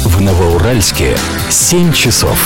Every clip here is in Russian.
В Новоуральске 7 часов.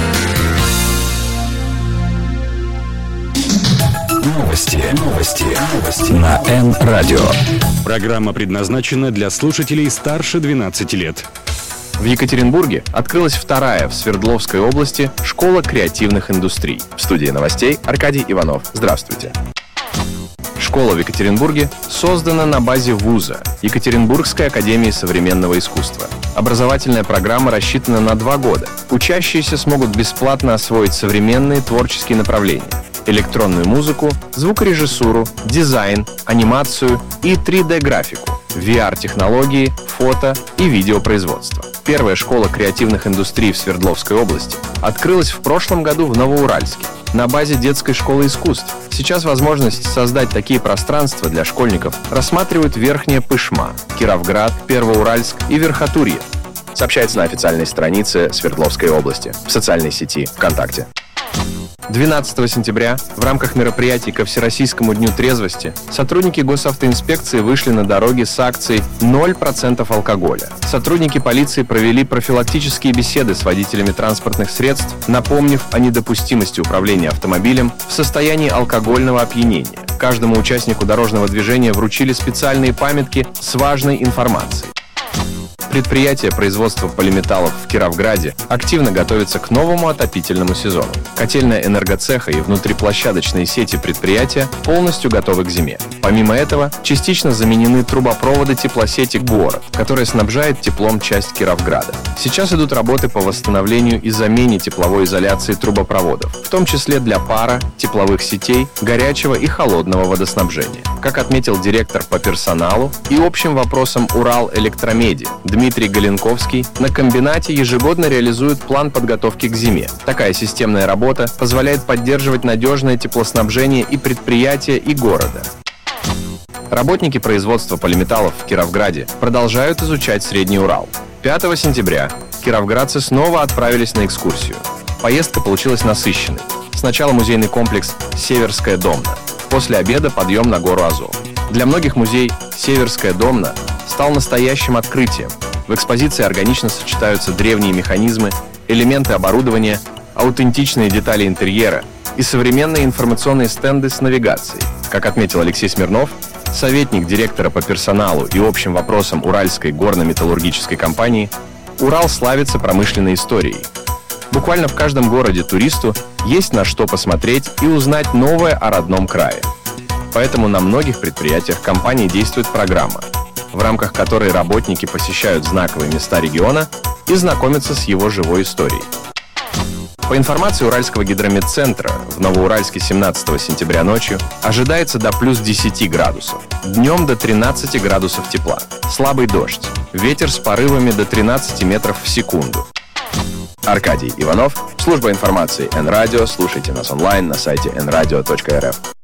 Новости на Н-радио. Программа предназначена для слушателей старше 12 лет. В Екатеринбурге открылась вторая в Свердловской области школа креативных индустрий. В студии новостей Аркадий Иванов. Здравствуйте. Школа в Екатеринбурге создана на базе вуза Екатеринбургской академии современного искусства. Образовательная программа рассчитана на 2 года. Учащиеся смогут бесплатно освоить современные творческие направления: электронную музыку, звукорежиссуру, дизайн, анимацию и 3D-графику, VR-технологии, фото и видеопроизводство. Первая школа креативных индустрий в Свердловской области открылась в прошлом году в Новоуральске на базе детской школы искусств. Сейчас возможность создать такие пространства для школьников рассматривают Верхняя Пышма, Кировград, Первоуральск и Верхотурье, сообщается на официальной странице Свердловской области в социальной сети ВКонтакте. 12 сентября в рамках мероприятий ко Всероссийскому дню трезвости сотрудники госавтоинспекции вышли на дороги с акцией «0% алкоголя». Сотрудники полиции провели профилактические беседы с водителями транспортных средств, напомнив о недопустимости управления автомобилем в состоянии алкогольного опьянения. Каждому участнику дорожного движения вручили специальные памятки с важной информацией. Предприятие производства полиметаллов в Кировграде активно готовится к новому отопительному сезону. Котельная энергоцеха и внутриплощадочные сети предприятия полностью готовы к зиме. Помимо этого, частично заменены трубопроводы теплосети «Город», которая снабжает теплом часть Кировграда. Сейчас идут работы по восстановлению и замене тепловой изоляции трубопроводов, в том числе для пара, тепловых сетей, горячего и холодного водоснабжения. Как отметил директор по персоналу и общим вопросам Урал-Электромеди Дмитрий Галенковский, на комбинате ежегодно реализуют план подготовки к зиме. Такая системная работа позволяет поддерживать надежное теплоснабжение и предприятия, и города. Работники производства полиметаллов в Кировграде продолжают изучать Средний Урал. 5 сентября кировградцы снова отправились на экскурсию. Поездка получилась насыщенной. Сначала музейный комплекс «Северская Домна». После обеда подъем на гору Азов. Для многих музей «Северская Домна» стал настоящим открытием. В экспозиции органично сочетаются древние механизмы, элементы оборудования, аутентичные детали интерьера и современные информационные стенды с навигацией. Как отметил Алексей Смирнов, советник директора по персоналу и общим вопросам Уральской горно-металлургической компании, Урал славится промышленной историей. Буквально в каждом городе туристу есть на что посмотреть и узнать новое о родном крае. Поэтому на многих предприятиях компании действует программа, в рамках которой работники посещают знаковые места региона и знакомятся с его живой историей. По информации Уральского гидрометцентра, в Новоуральске 17 сентября ночью ожидается до плюс 10 градусов, днем до 13 градусов тепла, слабый дождь, ветер с порывами до 13 метров в секунду. Аркадий Иванов, служба информации Н-радио. Слушайте нас онлайн на сайте nradio.rf.